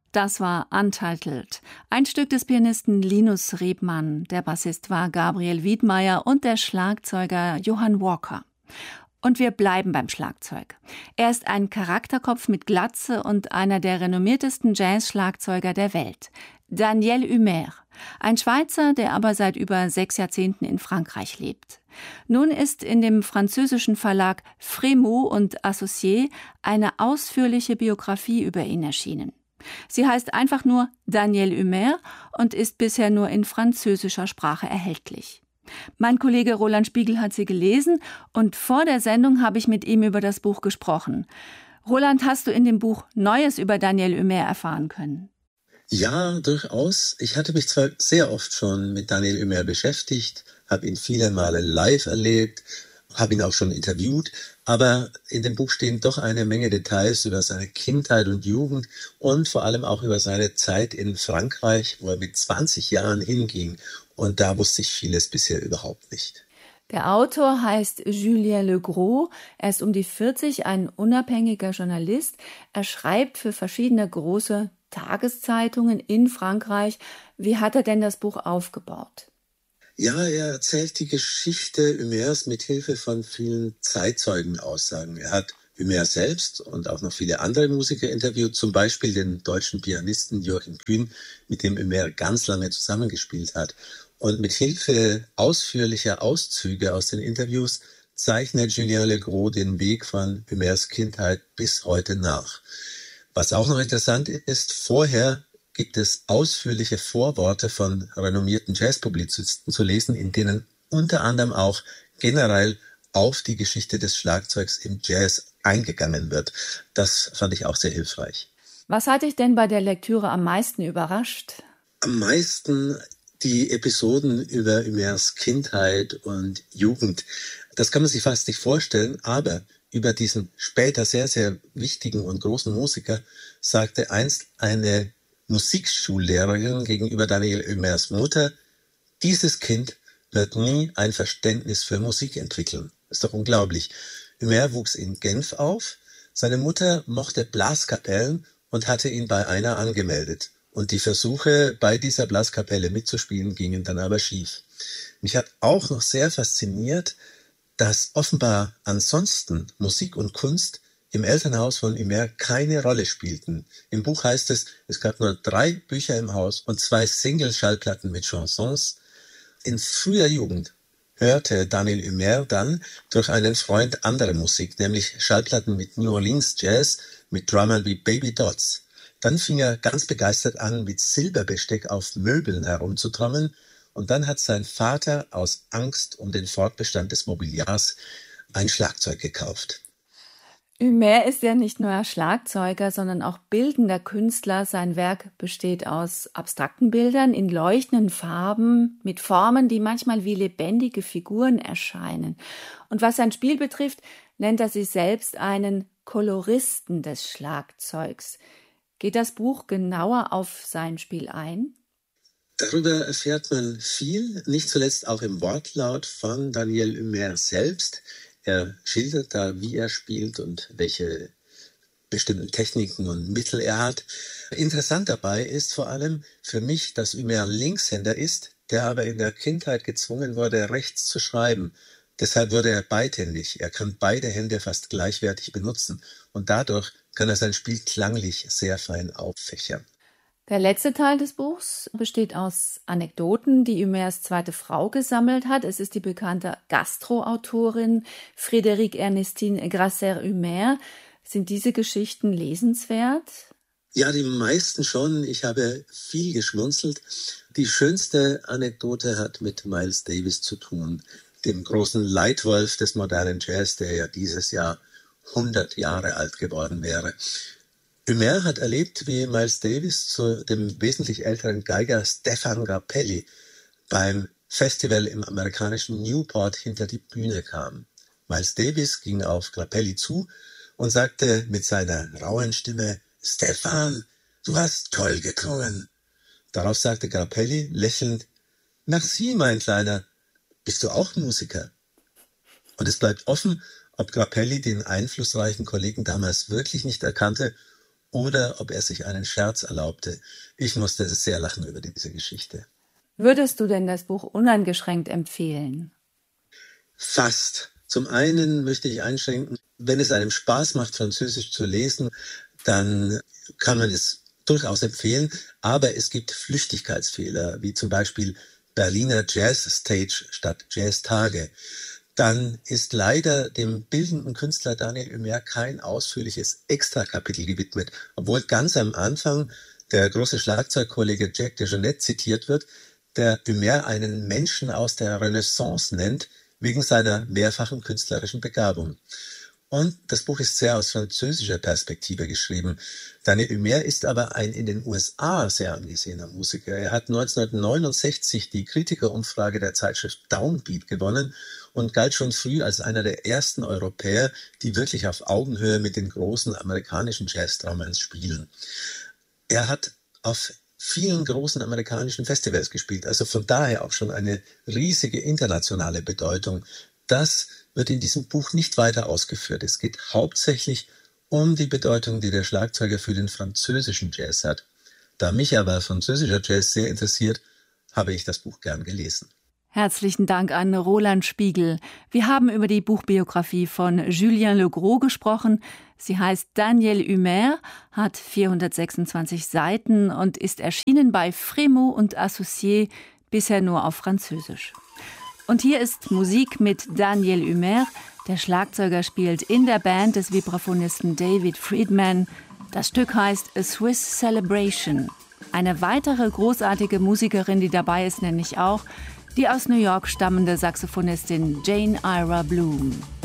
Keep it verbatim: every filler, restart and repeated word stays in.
Das war Untitled, ein Stück des Pianisten Linus Rebmann. Der Bassist war Gabriel Wiedmeier und der Schlagzeuger Johann Walker. Und wir bleiben beim Schlagzeug. Er ist ein Charakterkopf mit Glatze und einer der renommiertesten Jazz-Schlagzeuger der Welt. Daniel Humer, ein Schweizer, der aber seit über sechs Jahrzehnten in Frankreich lebt. Nun ist in dem französischen Verlag Frémaux und Associés eine ausführliche Biografie über ihn erschienen. Sie heißt einfach nur Daniel Humer und ist bisher nur in französischer Sprache erhältlich. Mein Kollege Roland Spiegel hat sie gelesen und vor der Sendung habe ich mit ihm über das Buch gesprochen. Roland, hast du in dem Buch Neues über Daniel Humer erfahren können? Ja, durchaus. Ich hatte mich zwar sehr oft schon mit Daniel Humer beschäftigt, habe ihn viele Male live erlebt, habe ihn auch schon interviewt, aber in dem Buch stehen doch eine Menge Details über seine Kindheit und Jugend und vor allem auch über seine Zeit in Frankreich, wo er mit zwanzig Jahren hinging. Und da wusste ich vieles bisher überhaupt nicht. Der Autor heißt Julien Legros. Er ist um die vierzig, ein unabhängiger Journalist. Er schreibt für verschiedene große Tageszeitungen in Frankreich. Wie hat er denn das Buch aufgebaut? Ja, er erzählt die Geschichte Humers mit Hilfe von vielen Zeitzeugenaussagen. Er hat Humer selbst und auch noch viele andere Musiker interviewt, zum Beispiel den deutschen Pianisten Joachim Kühn, mit dem Humer ganz lange zusammengespielt hat. Und mit Hilfe ausführlicher Auszüge aus den Interviews zeichnet Julien Legros den Weg von Humers Kindheit bis heute nach. Was auch noch interessant ist, vorher gibt es ausführliche Vorworte von renommierten Jazzpublizisten zu lesen, in denen unter anderem auch generell auf die Geschichte des Schlagzeugs im Jazz eingegangen wird. Das fand ich auch sehr hilfreich. Was hat dich denn bei der Lektüre am meisten überrascht? Am meisten die Episoden über Humers Kindheit und Jugend. Das kann man sich fast nicht vorstellen, aber über diesen später sehr, sehr wichtigen und großen Musiker sagte einst eine Musikschullehrerin gegenüber Daniel Humers Mutter: Dieses Kind wird nie ein Verständnis für Musik entwickeln. Das ist doch unglaublich. Humer wuchs in Genf auf. Seine Mutter mochte Blaskapellen und hatte ihn bei einer angemeldet. Und die Versuche, bei dieser Blaskapelle mitzuspielen, gingen dann aber schief. Mich hat auch noch sehr fasziniert, dass offenbar ansonsten Musik und Kunst im Elternhaus von Humer keine Rolle spielten. Im Buch heißt es, es gab nur drei Bücher im Haus und zwei Single-Schallplatten mit Chansons. In früher Jugend hörte Daniel Humer dann durch einen Freund andere Musik, nämlich Schallplatten mit New Orleans Jazz, mit Drummern wie Baby Dodds. Dann fing er ganz begeistert an, mit Silberbesteck auf Möbeln herumzutrommeln, und dann hat sein Vater aus Angst um den Fortbestand des Mobiliars ein Schlagzeug gekauft. Humer ist ja nicht nur Schlagzeuger, sondern auch bildender Künstler. Sein Werk besteht aus abstrakten Bildern in leuchtenden Farben mit Formen, die manchmal wie lebendige Figuren erscheinen. Und was sein Spiel betrifft, nennt er sich selbst einen Koloristen des Schlagzeugs. Geht das Buch genauer auf sein Spiel ein? Darüber erfährt man viel, nicht zuletzt auch im Wortlaut von Daniel Humer selbst. Er schildert da, wie er spielt und welche bestimmten Techniken und Mittel er hat. Interessant dabei ist vor allem für mich, dass Humer Linkshänder ist, der aber in der Kindheit gezwungen wurde, rechts zu schreiben. Deshalb wurde er beidhändig. Er kann beide Hände fast gleichwertig benutzen und dadurch kann er sein Spiel klanglich sehr fein auffächern. Der letzte Teil des Buchs besteht aus Anekdoten, die Humers zweite Frau gesammelt hat. Es ist die bekannte Gastroautorin Frédérique Ernestine Grasser-Humer. Sind diese Geschichten lesenswert? Ja, die meisten schon. Ich habe viel geschmunzelt. Die schönste Anekdote hat mit Miles Davis zu tun, dem großen Leitwolf des modernen Jazz, der ja dieses Jahr hundert Jahre alt geworden wäre. Humer hat erlebt, wie Miles Davis zu dem wesentlich älteren Geiger Stéphane Grappelli beim Festival im amerikanischen Newport hinter die Bühne kam. Miles Davis ging auf Grappelli zu und sagte mit seiner rauen Stimme: Stéphane, du hast toll geklungen. Darauf sagte Grappelli lächelnd: Merci, mein Kleiner, bist du auch Musiker? Und es bleibt offen, ob Grappelli den einflussreichen Kollegen damals wirklich nicht erkannte oder ob er sich einen Scherz erlaubte. Ich musste sehr lachen über diese Geschichte. Würdest du denn das Buch uneingeschränkt empfehlen? Fast. Zum einen möchte ich einschränken, wenn es einem Spaß macht, Französisch zu lesen, dann kann man es durchaus empfehlen, aber es gibt Flüchtigkeitsfehler, wie zum Beispiel Berliner Jazz Stage statt Jazz-Tage. Dann ist leider dem bildenden Künstler Daniel Humer kein ausführliches Extrakapitel gewidmet, obwohl ganz am Anfang der große Schlagzeugkollege Jack DeJohnette zitiert wird, der Humer einen Menschen aus der Renaissance nennt, wegen seiner mehrfachen künstlerischen Begabung. Und das Buch ist sehr aus französischer Perspektive geschrieben. Daniel Humer ist aber ein in den U S A sehr angesehener Musiker. Er hat neunzehnhundertneunundsechzig die Kritikerumfrage der Zeitschrift Downbeat gewonnen und galt schon früh als einer der ersten Europäer, die wirklich auf Augenhöhe mit den großen amerikanischen Jazz-Drummers spielen. Er hat auf vielen großen amerikanischen Festivals gespielt, also von daher auch schon eine riesige internationale Bedeutung. Das wird in diesem Buch nicht weiter ausgeführt. Es geht hauptsächlich um die Bedeutung, die der Schlagzeuger für den französischen Jazz hat. Da mich aber französischer Jazz sehr interessiert, habe ich das Buch gern gelesen. Herzlichen Dank an Roland Spiegel. Wir haben über die Buchbiografie von Julien Legros gesprochen. Sie heißt Daniel Humer, hat vierhundertsechsundzwanzig Seiten und ist erschienen bei Frémaux und Associés, bisher nur auf Französisch. Und hier ist Musik mit Daniel Humer. Der Schlagzeuger spielt in der Band des Vibraphonisten David Friedman. Das Stück heißt A Swiss Celebration. Eine weitere großartige Musikerin, die dabei ist, nenne ich auch die aus New York stammende Saxophonistin Jane Ira Bloom.